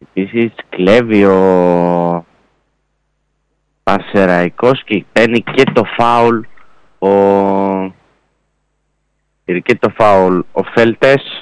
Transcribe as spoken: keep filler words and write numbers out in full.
Επίσης κλέβει ο Πασεραϊκός και παίρνει και το φάουλ ο... και το φάουλ ο Φέλτες.